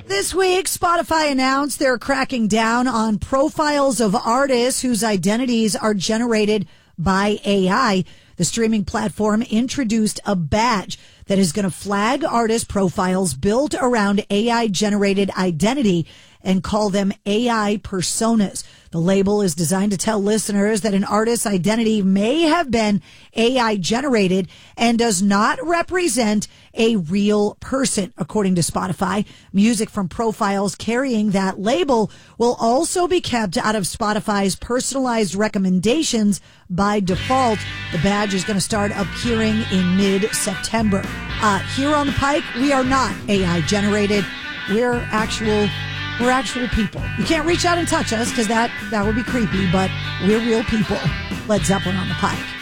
This week, Spotify announced they're cracking down on profiles of artists whose identities are generated by AI. The streaming platform introduced a badge that is going to flag artist profiles built around AI-generated identity and call them AI personas. The label is designed to tell listeners that an artist's identity may have been AI generated and does not represent a real person. According to Spotify, music from profiles carrying that label will also be kept out of Spotify's personalized recommendations by default. The badge is going to start appearing in mid-September. Here on the Pike, we are not AI generated. We're actual people. You can't reach out and touch us because that would be creepy, but we're real people. Led Zeppelin on the Pike.